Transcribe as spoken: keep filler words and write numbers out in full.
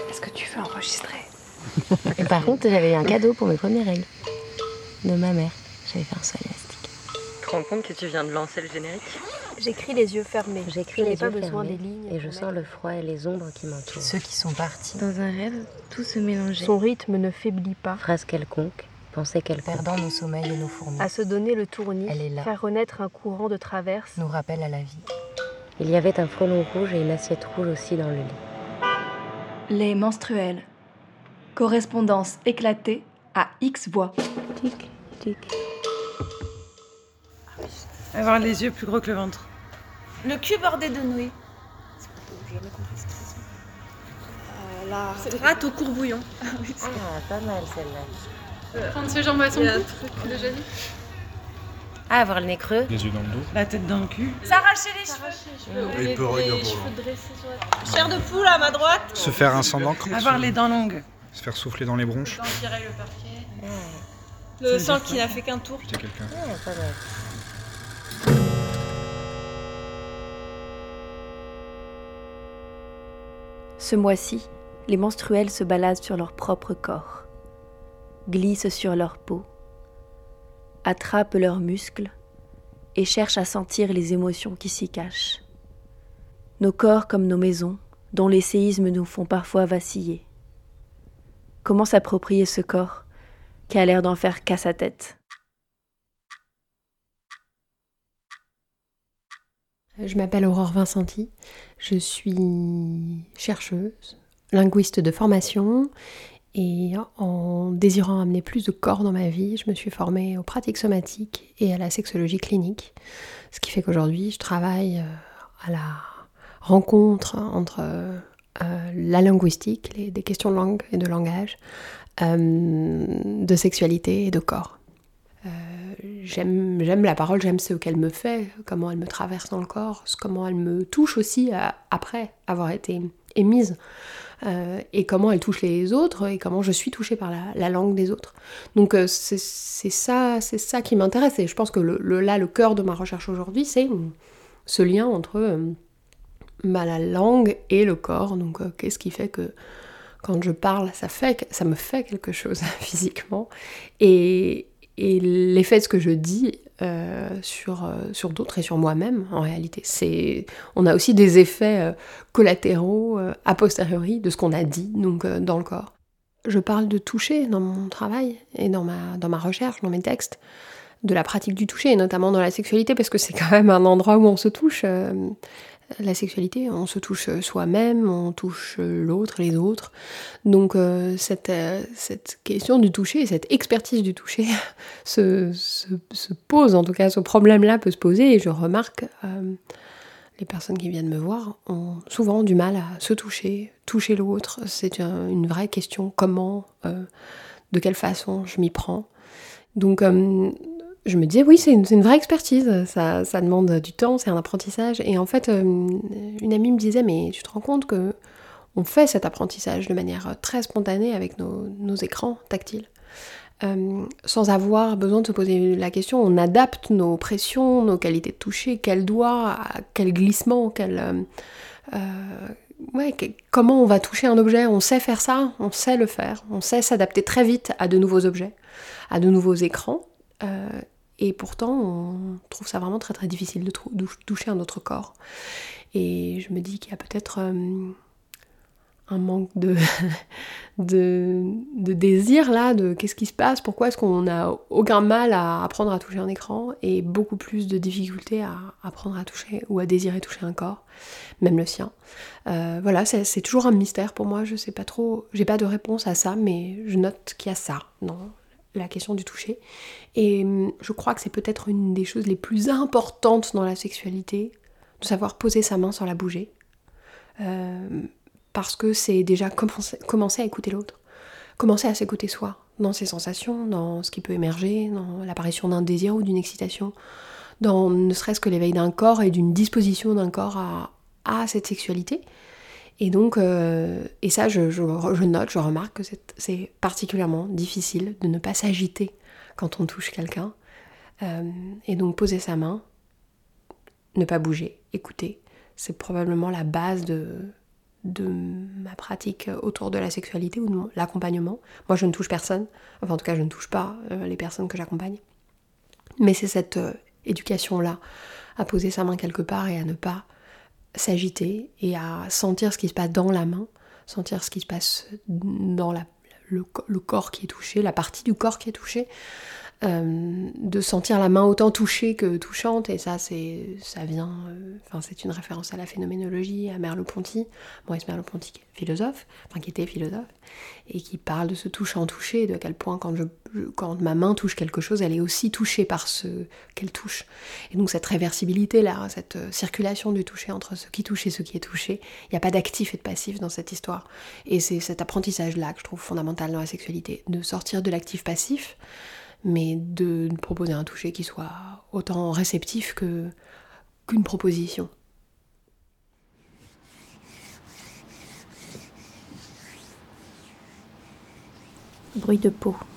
Est-ce que tu veux enregistrer? Et par contre, j'avais eu un cadeau pour mes premières règles de ma mère. J'avais fait un saut élastique. Tu te rends compte que tu viens de lancer le générique? J'écris les yeux fermés. J'écris je les n'ai pas yeux besoin fermés des lignes. et je sens le froid et les ombres qui m'entourent. Ceux qui sont partis. Dans un rêve, tout se mélangeait. Son rythme ne faiblit pas. Phrase quelconque, pensée quelconque. Perdant nos sommeils et nos fourmis. À se donner le tournis, Elle est là. faire renaître un courant de traverse. Nous rappelle à la vie. Il y avait un frelon rouge et une assiette rouge aussi dans le lit. Les menstruels. Correspondance éclatée à X voix. Tic, tic. Avoir les yeux plus gros que le ventre. Le cul bordé de nouilles. La rate au courbouillon. Ah, pas mal celle-là. Prendre ses jambes à son cou, déjà dit. Ah, avoir le nez creux. Les yeux dans le dos. La tête dans le cul. S'arracher les cheveux. Et peur, Les cheveux dressés sur la... Chair de poule à ma droite. Se faire un sang d'encre. Avoir les dents longues. Se faire souffler dans les bronches. D'empirer le parquet. Ouais, Le sang qui n'a fait qu'un tour. Putain, quelqu'un. ouais, pas mal. Ce mois-ci, les menstruels se baladent sur leur propre corps, glissent sur leur peau, attrapent leurs muscles et cherchent à sentir les émotions qui s'y cachent. Nos corps comme nos maisons, dont les séismes nous font parfois vaciller. Comment s'approprier ce corps qui a l'air d'en faire qu'à sa tête? Je m'appelle Aurore Vincenti, je suis chercheuse, linguiste de formation et en désirant amener plus de corps dans ma vie, je me suis formée aux pratiques somatiques et à la sexologie clinique, ce qui fait qu'aujourd'hui je travaille à la rencontre entre euh, la linguistique, les, des questions de langue et de langage, euh, de sexualité et de corps. Euh, j'aime, j'aime la parole, j'aime ce qu'elle me fait, comment elle me traverse dans le corps, comment elle me touche aussi à, après avoir été émise, euh, et comment elle touche les autres, et comment je suis touchée par la, la langue des autres. Donc euh, c'est, c'est, ça, c'est ça qui m'intéresse, et je pense que le, le, là, le cœur de ma recherche aujourd'hui, c'est ce lien entre euh, bah, la langue et le corps. Donc euh, qu'est-ce qui fait que quand je parle, ça, fait, ça me fait quelque chose physiquement, et Et l'effet de ce que je dis euh, sur, euh, sur d'autres et sur moi-même, en réalité, c'est... On a aussi des effets euh, collatéraux euh, a posteriori de ce qu'on a dit, donc euh, dans le corps. Je parle de toucher dans mon travail et dans ma, dans ma recherche, dans mes textes, de la pratique du toucher, et notamment dans la sexualité, parce que c'est quand même un endroit où on se touche. Euh, la sexualité, on se touche soi-même, on touche l'autre, les autres. Donc euh, cette, euh, cette question du toucher, cette expertise du toucher se, se, se pose, en tout cas ce problème-là peut se poser, et je remarque euh, les personnes qui viennent me voir ont souvent du mal à se toucher, toucher l'autre. C'est un, une vraie question, comment, euh, de quelle façon je m'y prends. Donc euh, je me disais, oui, c'est une, c'est une vraie expertise, ça, ça demande du temps, c'est un apprentissage. Et en fait, euh, une amie me disait, mais tu te rends compte que on fait cet apprentissage de manière très spontanée avec nos, nos écrans tactiles, euh, sans avoir besoin de se poser la question. On adapte nos pressions, nos qualités de toucher, quel doigt, quel glissement, quel... Euh, euh, ouais, que, comment on va toucher un objet. On sait faire ça, on sait le faire, on sait s'adapter très vite à de nouveaux objets, à de nouveaux écrans. Euh, Et pourtant, on trouve ça vraiment très très difficile de, trou- de toucher un autre corps. Et je me dis qu'il y a peut-être euh, un manque de, de, de désir là, de qu'est-ce qui se passe, pourquoi est-ce qu'on n'a aucun mal à apprendre à toucher un écran, et beaucoup plus de difficulté à apprendre à toucher ou à désirer toucher un corps, même le sien. Euh, voilà, c'est, c'est toujours un mystère pour moi, je sais pas trop, j'ai pas de réponse à ça, mais je note qu'il y a ça dans la question du toucher. Et je crois que c'est peut-être une des choses les plus importantes dans la sexualité, de savoir poser sa main sans la bouger. Euh, parce que c'est déjà commencer, commencer à écouter l'autre, commencer à s'écouter soi, dans ses sensations, dans ce qui peut émerger, dans l'apparition d'un désir ou d'une excitation, dans ne serait-ce que l'éveil d'un corps et d'une disposition d'un corps à, à cette sexualité. Et donc, euh, et ça, je, je, je note, je remarque que c'est, c'est particulièrement difficile de ne pas s'agiter quand on touche quelqu'un. Euh, et donc, poser sa main, ne pas bouger, écouter, c'est probablement la base de, de ma pratique autour de la sexualité ou de mon, l'accompagnement. Moi, je ne touche personne, enfin en tout cas, je ne touche pas euh, les personnes que j'accompagne. Mais c'est cette euh, éducation-là, à poser sa main quelque part et à ne pas s'agiter et à sentir ce qui se passe dans la main, sentir ce qui se passe dans la, le, le corps qui est touché, la partie du corps qui est touchée, euh, de sentir la main autant touchée que touchante, et ça, c'est, ça vient, euh, enfin, c'est une référence à la phénoménologie, à Merleau-Ponty, Maurice Merleau-Ponty, philosophe, enfin qui était philosophe, et qui parle de ce touchant-touché, de à quel point quand, je, quand ma main touche quelque chose, elle est aussi touchée par ce qu'elle touche. Et donc cette réversibilité-là, cette circulation du toucher entre ce qui touche et ce qui est touché, il n'y a pas d'actif et de passif dans cette histoire. Et c'est cet apprentissage-là que je trouve fondamental dans la sexualité, de sortir de l'actif-passif, mais de proposer un toucher qui soit autant réceptif que, qu'une proposition. Bruit de peau.